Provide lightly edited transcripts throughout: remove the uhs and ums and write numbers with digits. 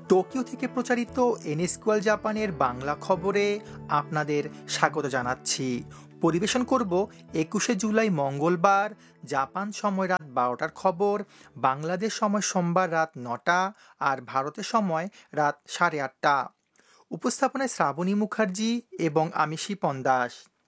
Tokyo থেকে প্রচারিত এনএসকিউএল জাপানের বাংলা খবরে আপনাদের স্বাগত জানাচ্ছি। পরিবেশন করব 21শে জুলাই মঙ্গলবার জাপান সময় রাত 12টার খবর, বাংলাদেশ সময় সোমবার রাত 9টা আর ভারতের সময় রাত 8:30। উপস্থাপনায় শ্রাবণী মুখার্জি এবং আমি শিপন দাস।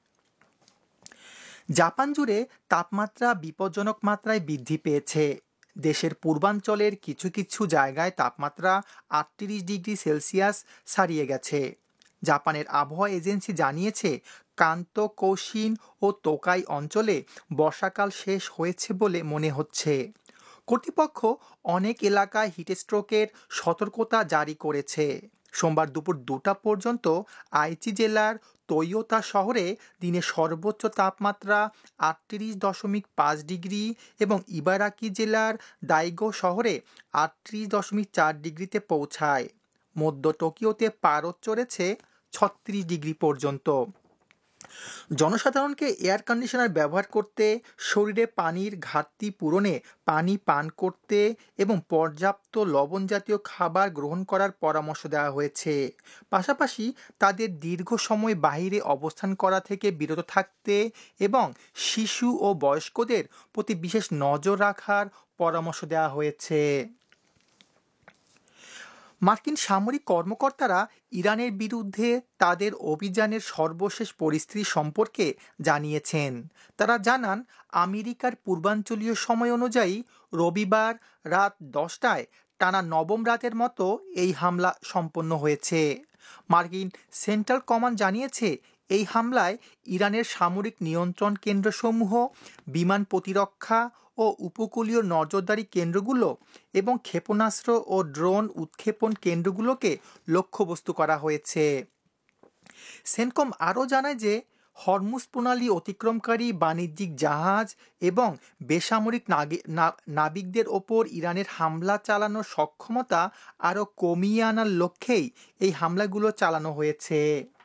জাপান জুড়ে তাপমাত্রা বিপজ্জনক মাত্রায় বৃদ্ধি পেয়েছে। দেশের পূর্বাঞ্চলের কিছু কিছু জায়গায় তাপমাত্রা 38 ডিগ্রি সেলসিয়াস ছাড়িয়ে গেছে। জাপানের আবহাওয়া এজেন্সি জানিয়েছে, কান্তো, কৌশিন ও তোকাই অঞ্চলে বর্ষাকাল শেষ হয়েছে বলে মনে হচ্ছে। কর্তৃপক্ষ অনেক এলাকায় হিটস্ট্রোকের সতর্কতা জারি করেছে। সোমবার দুপুর 2টা পর্যন্ত আইচি জেলার তোয়োতা শহরে দিনের সর্বোচ্চ তাপমাত্রা 38.5 ডিগ্রি এবং ইবারাকি জেলার দাইগো শহরে 38.4 ডিগ্রিতে পৌঁছায়। মধ্য টোকিওতে পারদ চড়েছে 36 ডিগ্রি পর্যন্ত। জনসাধারণকে এয়ার কন্ডিশনার ব্যবহার করতে, শরীরে পানির ঘাটতি পূরণে পানি পান করতে এবং পর্যাপ্ত লবণ জাতীয় খাবার গ্রহণ করার পরামর্শ দেওয়া হয়েছে। পাশাপাশি তাদের দীর্ঘ সময় বাইরে অবস্থান করা থেকে বিরত থাকতে এবং শিশু ও বয়স্কদের প্রতি বিশেষ নজর রাখার পরামর্শ দেওয়া হয়েছে। মার্কিন সামরিক কর্মকর্তারা ইরানের বিরুদ্ধে তাদের অভিযানের সর্বশেষ পরিস্থিতি সম্পর্কে জানিয়েছেন। তারা জানান, আমেরিকার পূর্বাঞ্চলীয় সময় অনুযায়ী রবিবার রাত 10টায় টানা নবম রাতের মতো এই হামলা সম্পন্ন হয়েছে। মার্কিন সেন্ট্রাল কমান্ড জানিয়েছে, এই হামলায় ইরানের সামরিক নিয়ন্ত্রণ কেন্দ্রসমূহ, বিমান প্রতিরক্ষা ও উপকূলীয় নজরদারি কেন্দ্রগুলো এবং ক্ষেপণাস্ত্র ও ড্রোন উৎক্ষেপণ কেন্দ্রগুলোকে লক্ষ্যবস্তু করা হয়েছে। সেনকম আরও জানায় যে, হরমুজ প্রণালী অতিক্রমকারী বাণিজ্যিক জাহাজ এবং বেসামরিক নাবিকদের ওপর ইরানের হামলা চালানোর সক্ষমতা আরও কমিয়ে আনার লক্ষ্যেই এই হামলাগুলো চালানো হয়েছে।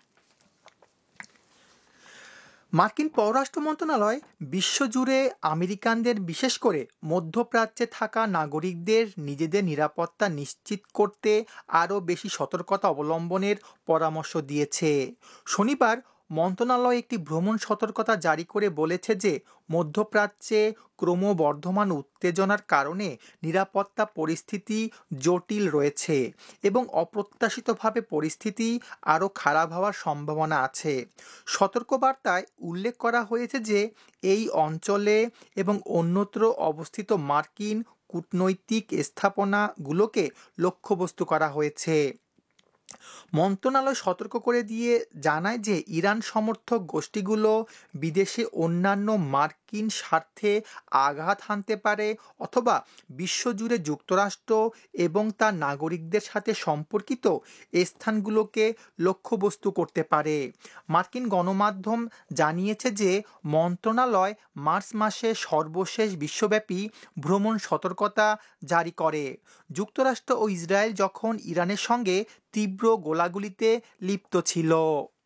মার্কিন পররাষ্ট্র মন্ত্রণালয় বিশ্বজুড়ে আমেরিকানদের, বিশেষ করে মধ্যপ্রাচ্যে থাকা নাগরিকদের নিজেদের নিরাপত্তা নিশ্চিত করতে আরও বেশি সতর্কতা অবলম্বনের পরামর্শ দিয়েছে। শনিবার মন্ত্রণালয় একটি ভ্রমণ সতর্কতা জারি করে বলেছে যে, মধ্যপ্রাচ্যে ক্রমবর্ধমান উত্তেজনার কারণে নিরাপত্তা পরিস্থিতি জটিল রয়েছে এবং অপ্রত্যাশিতভাবে পরিস্থিতি আরও খারাপ হওয়ার সম্ভাবনা আছে। সতর্কবার্তায় উল্লেখ করা হয়েছে যে, এই অঞ্চলে এবং অন্যত্র অবস্থিত মার্কিন কূটনৈতিক স্থাপনাগুলোকে লক্ষ্যবস্তু করা হয়েছে। মন্ত্রণালয় সতর্ক করে দিয়ে জানায় যে, ইরান সমর্থক গোষ্ঠীগুলো বিদেশে অন্যান্য মার্কিন স্বার্থে আঘাত হানতে পারে অথবা বিশ্বজুড়ে যুক্তরাষ্ট্র এবং তার নাগরিকদের সাথে সম্পর্কিত স্থানগুলোকে লক্ষ্যবস্তু করতে পারে। মার্কিন গণমাধ্যম জানিয়েছে যে, মন্ত্রণালয় মার্চ মাসে সর্বশেষ বিশ্বব্যাপী ভ্রমণ সতর্কতা জারি করে, যুক্তরাষ্ট্র ও ইসরায়েল যখন ইরানের সঙ্গে তীব্র গোলাগুলিতে লিপ্ত ছিল।